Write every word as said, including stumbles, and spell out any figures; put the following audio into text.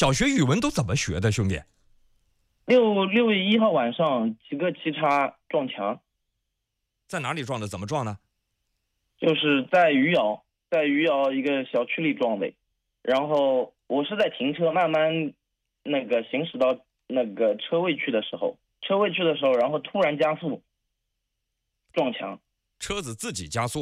小学语文都怎么学的，兄弟？ 六六月一号晚上，几个汽叉撞墙， 在哪里撞的？怎么撞呢？ 就是在余姚，在余姚一个小区里撞的。然后我是在停车，慢慢那个行驶到那个车位去的时候，车位去的时候，然后突然加速撞墙， 车子自己加速。